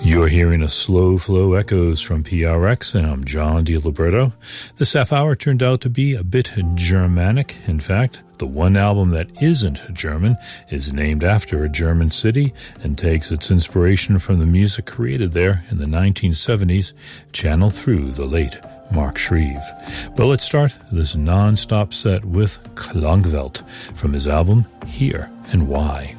You're hearing a Slow Flow Echoes from PRX, and I'm John DiLiberto. This half hour turned out to be a bit Germanic. In fact, the one album that isn't German is named after a German city and takes its inspiration from the music created there in the 1970s, channeled through the late Mark Shreve. But let's start this non-stop set with Klangwelt from his album Here and Why.